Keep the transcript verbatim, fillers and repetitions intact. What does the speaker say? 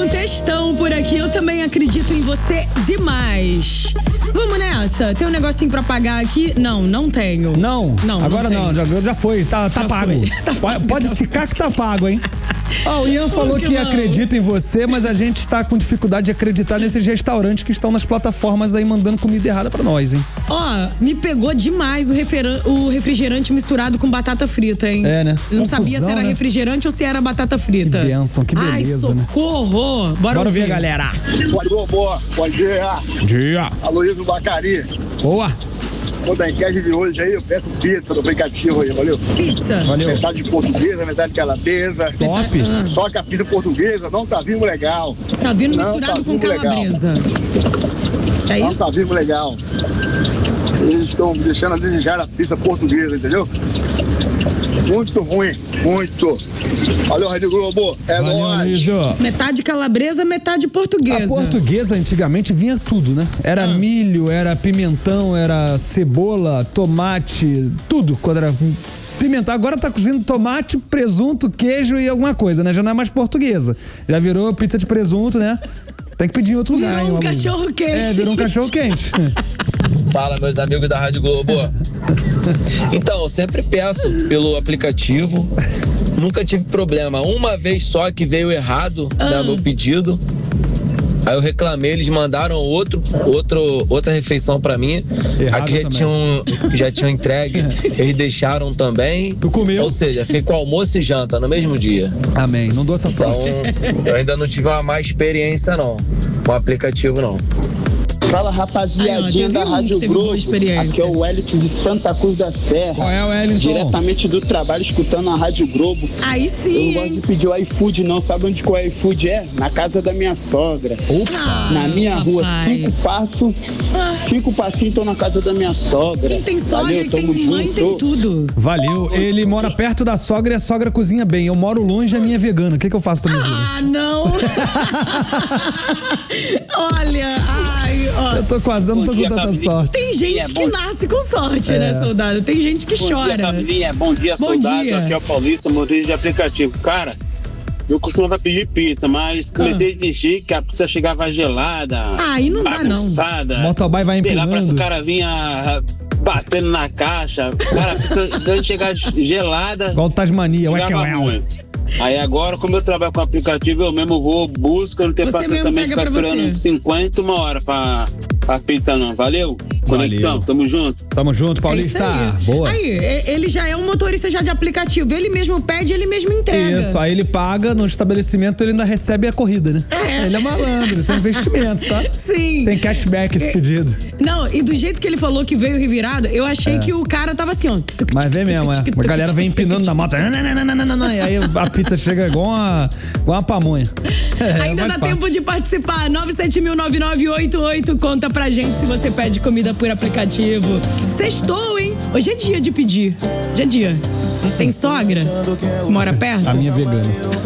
um textão por aqui. Eu também acredito em você demais. Vamos nessa? Tem um negocinho pra pagar aqui? Não, não tenho. Não? Não, Agora não, não, já, já foi, tá, tá Já pago. foi. Tá pago, Pode então. ticar que tá pago, hein? Ah, o Ian falou que que não? acredita em você, mas a gente tá com dificuldade de acreditar nesses restaurantes que estão nas plataformas aí mandando comida errada pra nós, hein? Ó, me pegou demais o, referan- o refrigerante misturado com batata frita, hein? É, né? Eu não Confusão, sabia se era né? refrigerante ou se era batata frita. Que bênção, que beleza, Ai, né? socorro! Bora, Bora ouvir. ver, galera. Boa, boa, bom dia. Dia. Aloysio Bacari. Boa. Vou da enquete de hoje aí, eu peço pizza do aplicativo aí, valeu? Pizza. Valeu. Metade de portuguesa, metade de calabresa. Top. Só que a pizza portuguesa não tá vindo legal. Tá vindo Não misturado tá com vindo legal. calabresa. É Não isso? tá vindo legal. Eles estão deixando a desejar a pizza portuguesa, entendeu? Muito ruim, muito. Valeu, Rádio Globo. É Valeu, nóis. Lísio. Metade calabresa, metade portuguesa. A portuguesa antigamente vinha tudo, né? Era Ah. milho, era pimentão, era cebola, tomate, tudo. Quando era pimentão. Agora tá cozinhando tomate, presunto, queijo e alguma coisa, né? Já não é mais portuguesa. Já virou pizza de presunto, né? Tem que pedir em outro lugar. Virou hein, um meu amigo? cachorro quente. É, virou um cachorro quente. Fala, meus amigos da Rádio Globo. Então, eu sempre peço pelo aplicativo. Nunca tive problema. Uma vez só que veio errado Ah. né, meu pedido. Aí eu reclamei, eles mandaram outro, outro, outra refeição pra mim. Errado Aqui já também. tinham, já tinham entregue. Eles deixaram também. Tu comeu? Ou seja, ficou almoço e janta no mesmo dia. Amém. Não dou essa Então, sorte. eu ainda não tive uma má experiência, não. Com o aplicativo, não. Fala, Aí, ó, rapaziadinha teve da um que Rádio teve boa Globo. experiência. Aqui é o Wellington de Santa Cruz da Serra. Qual é o Wellington? Diretamente do trabalho, escutando a Rádio Globo. Aí Eu sim, não gosto hein? de pedir o iFood, não. Sabe onde que o iFood é? Na casa da minha sogra. Ah, Na minha rua, papai. cinco passos. Ah. Cinco passinhos, tô na casa da minha sogra. Quem tem sogra Valeu, e tem tamo mãe junto. tem tudo. Valeu. Ele mora perto da sogra e a sogra cozinha bem. Eu moro longe e a minha é vegana. O que, que eu faço também? Ah, não. Olha, ai, ó. Eu tô quase, eu não tô com tanta sorte. Tem gente que nasce com sorte, né, soldado? Tem gente que Bom chora. dia, família. Bom dia, Bom soldado. dia. Aqui é o Paulista, motorista de aplicativo. Cara, eu costumava pedir pizza, mas comecei a desistir que a pizza chegava gelada. Ah, aí não dá, não. bagunçada. Motoboy vai Sei lá, parece que o empinando. cara vinha batendo na caixa. Cara, a pizza deve chegar gelada. Igual o Tasmania, o chegava Equel. ruim. Aí agora, como eu trabalho com aplicativo, eu mesmo vou, busco, eu não tenho Você paciência mesmo também de pega ficar pra você. esperando cinquenta, uma hora pra, pra pizza não. Valeu? Conexão, Valeu. tamo junto. Tamo junto, É Paulista. isso aí. Boa. Aí, e- ele já é um motorista já de aplicativo. Ele mesmo pede, ele mesmo entrega. Isso, aí ele paga no estabelecimento, ele ainda recebe a corrida, né? É. Ele é malandro, isso é investimento, tá? Sim. Tem cashback esse É. pedido. Não, e do jeito que ele falou que veio revirado, eu achei que o cara tava assim, ó. Mas vem mesmo, é. A galera vem empinando na moto. E aí a pizza chega igual uma, igual uma pamonha. É, Ainda faz dá parte. tempo de participar. nove sete mil, nove nove oito oito. Conta pra gente se você pede comida por aplicativo. Sextou, hein? Hoje é dia de pedir. Hoje é dia. Tem sogra? Mora perto? A minha é vegana.